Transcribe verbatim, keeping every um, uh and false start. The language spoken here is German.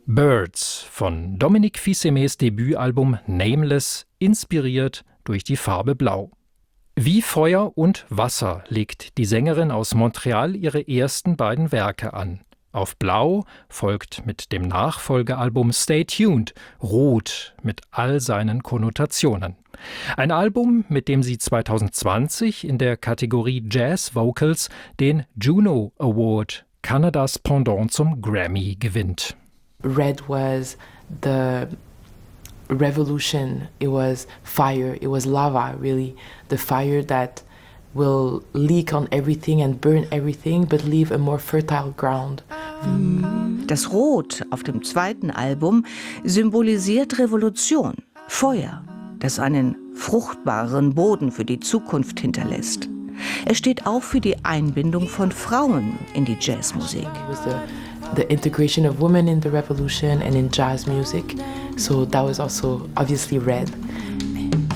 Birds von Dominique Fils-Aimés Debütalbum Nameless, inspiriert durch die Farbe Blau. Wie Feuer und Wasser legt die Sängerin aus Montreal ihre ersten beiden Werke an. Auf Blau folgt mit dem Nachfolgealbum Stay Tuned Rot mit all seinen Konnotationen. Ein Album, mit dem sie zwanzig zwanzig in der Kategorie Jazz Vocals den Juno Award, Kanadas Pendant zum Grammy, gewinnt. Red was the revolution. It was fire. It was lava, really. The fire that will leak on everything and burn everything, but leave a more fertile ground. Das Rot auf dem zweiten Album symbolisiert Revolution, Feuer, das einen fruchtbaren Boden für die Zukunft hinterlässt. Es steht auch für die Einbindung von Frauen in die Jazzmusik. The integration of women in the revolution and in jazz music. So that was also obviously red.